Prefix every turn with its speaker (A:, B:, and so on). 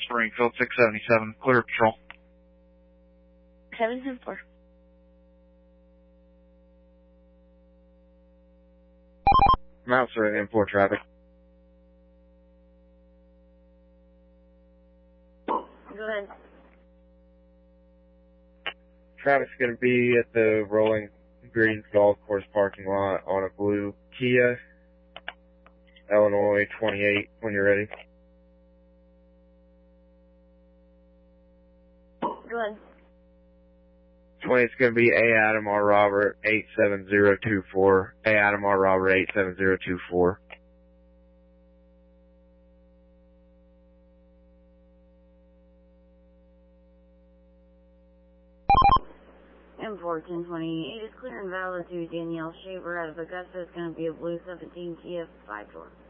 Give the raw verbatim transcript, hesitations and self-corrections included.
A: Springfield, six seventy-seven, clear patrol.
B: seven seven four.
C: Mount Surrey, M four traffic.
B: Go ahead.
C: Traffic's going to be at the Rolling Greens Golf Course parking lot on a blue Kia, Illinois twenty-eight, when you're ready.
B: Go ahead.
C: twenty, it's going to be A Adam R Robert eight seven zero two four. A Adam R Robert eight seven zero two four.
B: M fourteen twenty-eight is clear and valid to Danielle Shaver out of Augusta. It's going to be a blue seventeen Kia five door.